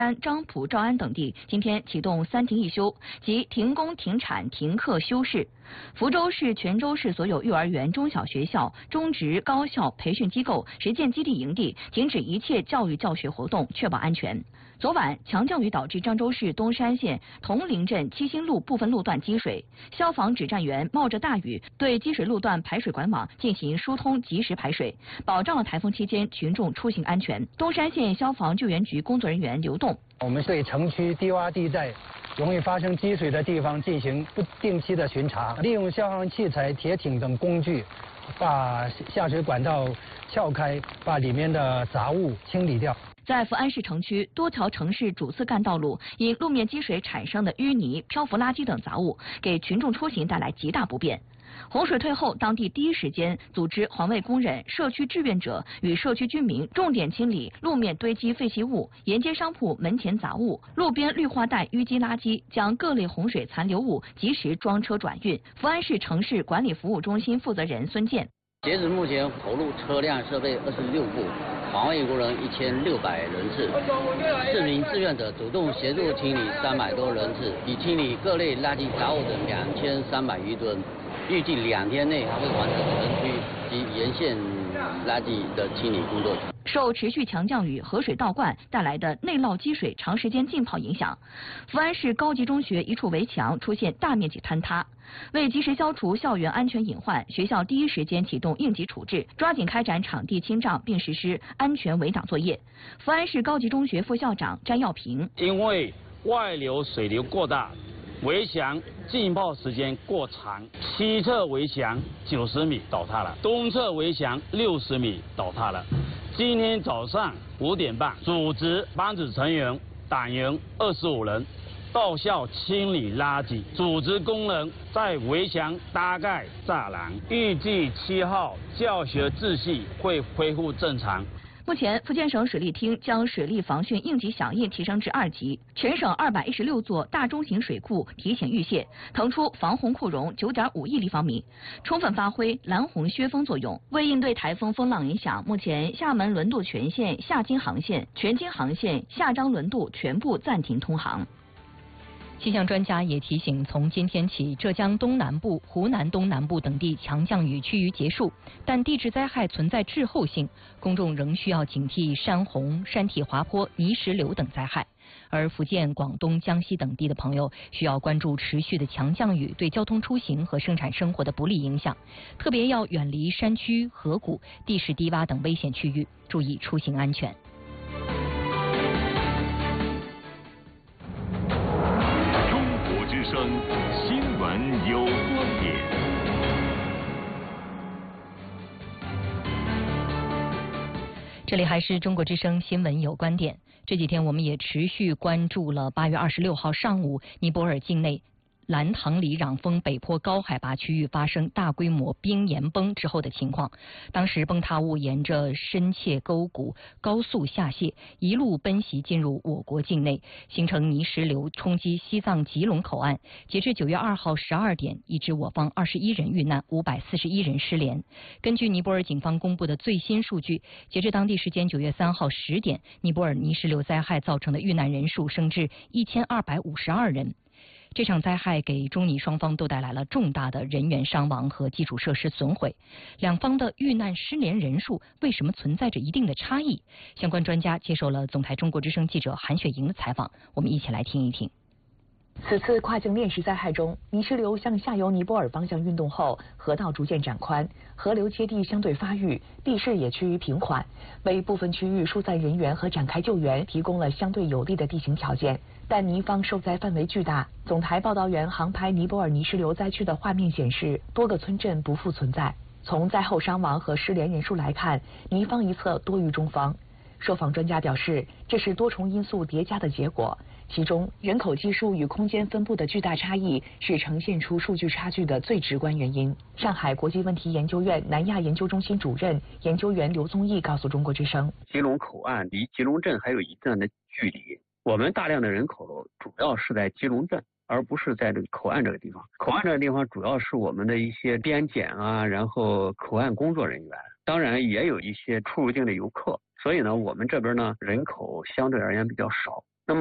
漳浦、诏安等地今天启动3停1休，即停工、停产、停课休市。福州市、泉州市所有幼儿园、中小学校、中职、高校、培训机构、实践基地营地停止一切教育教学活动，确保安全。昨晚强降雨导致漳州市东山县铜陵镇七星路部分路段积水，消防指战员冒着大雨对积水路段排水管网进行疏通，及时排水，保障了台风期间群众出行安全。东山县消防救援局工作人员刘栋， 我们对城区低洼地带容易发生积水的地方进行不定期的巡查，利用消防器材、铁艇等工具，把下水管道撬开，把里面的杂物清理掉。 在福安市城区，多条城市主次干道路因路面积水产生的淤泥、漂浮垃圾等杂物，给群众出行带来极大不便。洪水退后，当地第一时间组织环卫工人、社区志愿者与社区居民重点清理路面堆积废弃物、沿街商铺门前杂物、路边绿化带淤积垃圾，将各类洪水残留物及时装车转运。福安市城市管理服务中心负责人孙健， 截止目前，投入车辆设备26部，环卫工人1600人次，市民志愿者主动协助清理300多人次，已清理各类垃圾杂物等2300余吨。预计2天内还会完成城区及沿线垃圾的清理工作。 受持续强降雨、河水倒灌带来的内涝积水长时间浸泡影响，福安市高级中学一处围墙出现大面积坍塌。为及时消除校园安全隐患，学校第一时间启动应急处置，抓紧开展场地清障，并实施安全围挡作业。福安市高级中学副校长詹耀平， 因为外流水流过大，围墙浸泡时间过长，西侧围墙90米倒塌了，东侧围墙60米倒塌了。今天早上5点半，组织班子成员党员25人到校清理垃圾，组织工人在围墙搭盖栅栏。预计7号教学秩序会恢复正常。 目前，福建省水利厅将水利防汛应急响应提升至2级，全省216座大中型水库提前预泄，腾出防洪库容9.5亿立方米，充分发挥拦洪削峰作用。为应对台风风浪影响，目前厦门轮渡全线、厦京航线、全京航线、厦漳轮渡全部暂停通航。气象专家也提醒，从今天起，浙江东南部、湖南东南部等地强降雨趋于结束，但地质灾害存在滞后性，公众仍需要警惕山洪、山体滑坡、泥石流等灾害。而福建、广东、江西等地的朋友需要关注持续的强降雨对交通出行和生产生活的不利影响，特别要远离山区、河谷、地势低洼等危险区域，注意出行安全。 之声新闻有观点。 这里还是中国之声新闻有观点。这几天我们也持续关注了8月26号上午尼泊尔境内兰唐里壤峰北坡高海拔区域发生大规模冰岩崩之后的情况。当时崩塌物沿着深切沟谷高速下泄，一路奔袭进入我国境内，形成泥石流，冲击西藏吉隆口岸。截至9月2号12点，已知我方21人遇难，541人失联。根据尼泊尔警方公布的最新数据，截至当地时间9月3号10点，尼泊尔泥石流灾害造成的遇难人数升至1252人。这场灾害给中尼双方都带来了重大的人员伤亡和基础设施损毁。两方的遇难失联人数为什么存在着一定的差异？相关专家接受了总台中国之声记者韩雪莹的采访，我们一起来听一听。 此次跨境链石灾害中，泥石流向下游尼泊尔方向运动后，河道逐渐展宽，河流接地相对发育，地势也趋于平缓，为部分区域疏散人员和展开救援提供了相对有利的地形条件。但尼方受灾范围巨大，总台报道员航拍尼泊尔泥石流灾区的画面显示，多个村镇不复存在。从灾后伤亡和失联人数来看，尼方一侧多于中方。受访专家表示，这是多重因素叠加的结果，其中人口基数与空间分布的巨大差异是呈现出数据差距的最直观原因。上海国际问题研究院南亚研究中心主任研究员刘宗义告诉中国之声， 吉隆口岸离吉隆镇还有一段的距离，我们大量的人口主要是在吉隆镇，而不是在这个口岸这个地方。口岸这个地方主要是我们的一些边检啊，然后口岸工作人员，当然也有一些出入境的游客。所以呢，我们这边呢人口相对而言比较少。